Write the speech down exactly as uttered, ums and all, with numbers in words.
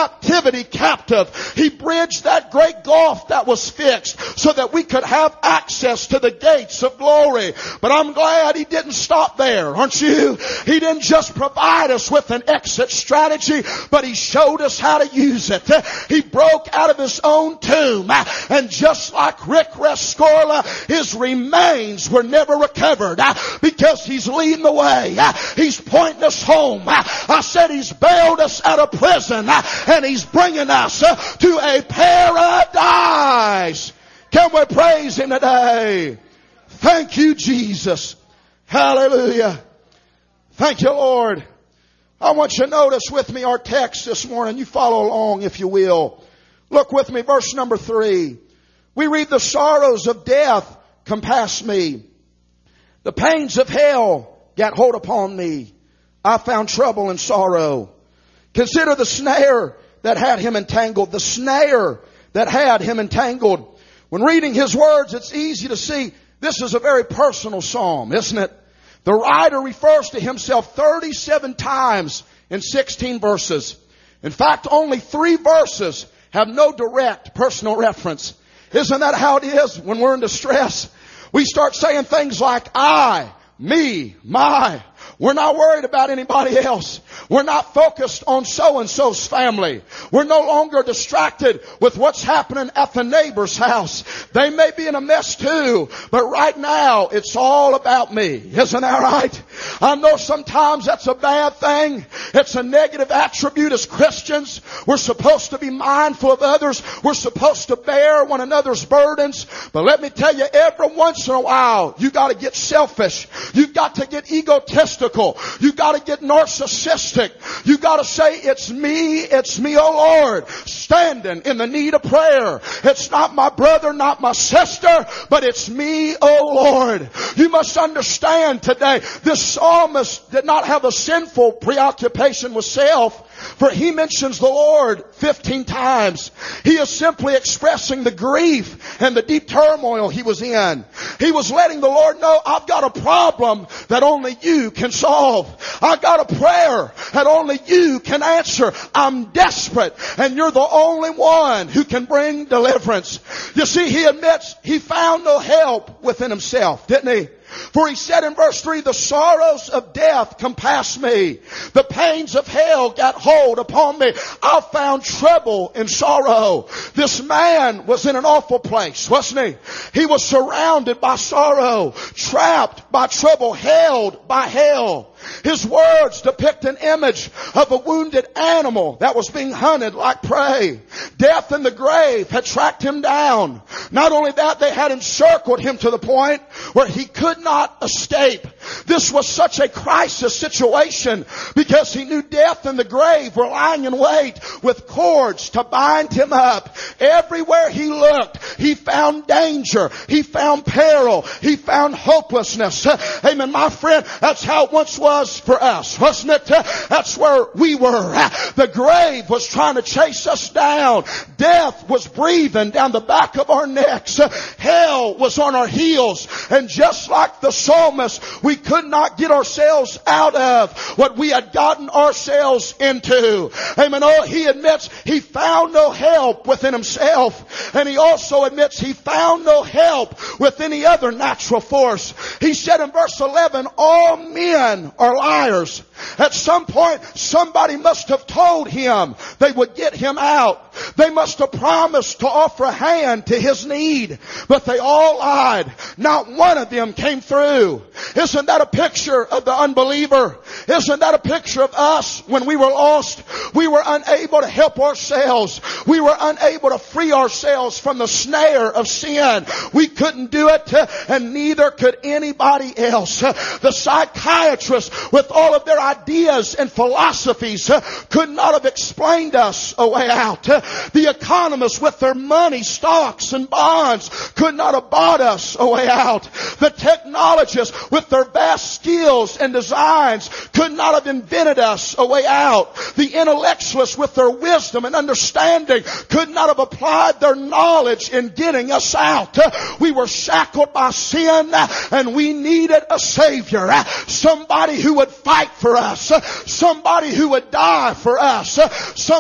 captivity captive. He bridged that great gulf that was fixed so that we could have access to the gates of glory. But I'm glad He didn't stop there, aren't you? He didn't just provide us with an exit strategy, but He showed us how to use it. He broke out of His own tomb, and just like Rick Rescorla, His remains were never recovered because He's leading the way. He's pointing us home. I said He's bailed us out of prison, and He's bringing us to a paradise. Can we praise Him today? Thank you, Jesus. Hallelujah. Thank you, Lord. I want you to notice with me our text this morning. You follow along if you will. Look with me, verse number three. We read, the sorrows of death compass me. The pains of hell got hold upon me. I found trouble and sorrow. Consider the snare that had him entangled. The snare that had him entangled. When reading his words, it's easy to see this is a very personal psalm, isn't it? The writer refers to himself thirty-seven times in sixteen verses. In fact, only three verses have no direct personal reference. Isn't that how it is when we're in distress? We start saying things like I, me, my. We're not worried about anybody else. We're not focused on so-and-so's family. We're no longer distracted with what's happening at the neighbor's house. They may be in a mess too, but right now it's all about me. Isn't that right? I know sometimes that's a bad thing. It's a negative attribute as Christians. We're supposed to be mindful of others. We're supposed to bear one another's burdens. But let me tell you, every once in a while, you got to get selfish. You've got to get egotistical. You got to get narcissistic. You got to say, it's me, it's me, oh Lord, standing in the need of prayer. It's not my brother, not my sister, but it's me, oh Lord. You must understand today, this psalmist did not have a sinful preoccupation with self, for he mentions the Lord fifteen times. He is simply expressing the grief and the deep turmoil he was in. He was letting the Lord know, I've got a problem that only you can solve. I've got a prayer that only you can answer. I'm desperate, and you're the only one who can bring deliverance. You see, he admits he found no help within himself, didn't he? For he said in verse three, the sorrows of death compassed me. The pains of hell got hold upon me. I found trouble and sorrow. This man was in an awful place, wasn't he? He was surrounded by sorrow, trapped by trouble, held by hell. His words depict an image of a wounded animal that was being hunted like prey. Death and the grave had tracked him down. Not only that, they had encircled him to the point where he could not escape. This was such a crisis situation because he knew death and the grave were lying in wait with cords to bind him up. Everywhere he looked, he found danger. He found peril. He found hopelessness. Amen, my friend, that's how it once was for us, wasn't it? That's where we were. The grave was trying to chase us down. Death was breathing down the back of our necks. Hell was on our heels. And just like the psalmist, we could not get ourselves out of what we had gotten ourselves into. Amen. Oh, he admits he found no help within himself. And he also admits he found no help with any other natural force. He said in verse eleven, all men are liars. At some point, somebody must have told him they would get him out. They must have promised to offer a hand to his need. But they all lied. Not one of them came through. Isn't that a picture of the unbeliever? Isn't that a picture of us when we were lost? We were unable to help ourselves. We were unable to free ourselves from the snare of sin. We couldn't do it, and neither could anybody else. The psychiatrists, with all of their ideas and philosophies, could not have explained us a way out. The economists, with their money, stocks and bonds, could not have bought us a way out. The technologists, with their vast skills and designs, could not have invented us a way out. The intellectualists, with their wisdom and understanding, could not have applied their knowledge in getting us out. We were shackled by sin, and we needed a Savior. Somebody who would fight for us. Somebody who would die for us. Somebody